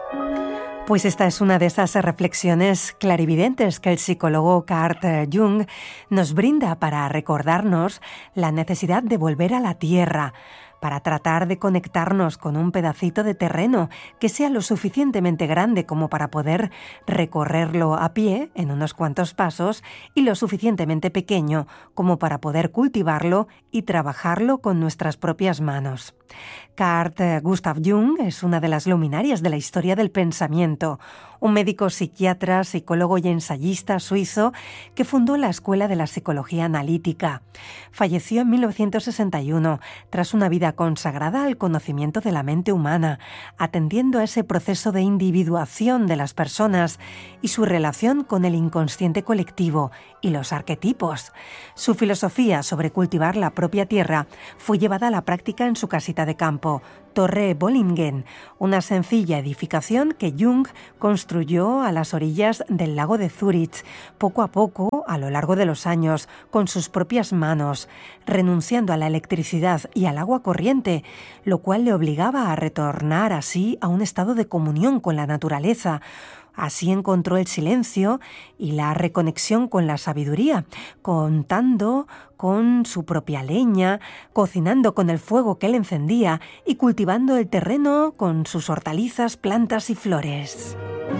Pues esta es una de esas reflexiones clarividentes que el psicólogo Carl Jung nos brinda para recordarnos la necesidad de volver a la tierra, para tratar de conectarnos con un pedacito de terreno que sea lo suficientemente grande como para poder recorrerlo a pie en unos cuantos pasos y lo suficientemente pequeño como para poder cultivarlo y trabajarlo con nuestras propias manos. Carl Gustav Jung es una de las luminarias de la historia del pensamiento, un médico psiquiatra, psicólogo y ensayista suizo que fundó la Escuela de la Psicología Analítica. Falleció en 1961 tras una vida consagrada al conocimiento de la mente humana, atendiendo a ese proceso de individuación de las personas y su relación con el inconsciente colectivo y los arquetipos. Su filosofía sobre cultivar la propia tierra fue llevada a la práctica en su casita de campo, Torre Bollingen, una sencilla edificación que Jung construyó a las orillas del lago de Zúrich, poco a poco, a lo largo de los años, con sus propias manos, renunciando a la electricidad y al agua corriente, lo cual le obligaba a retornar así a un estado de comunión con la naturaleza. Así encontró el silencio y la reconexión con la sabiduría, contando con su propia leña, cocinando con el fuego que él encendía y cultivando el terreno con sus hortalizas, plantas y flores.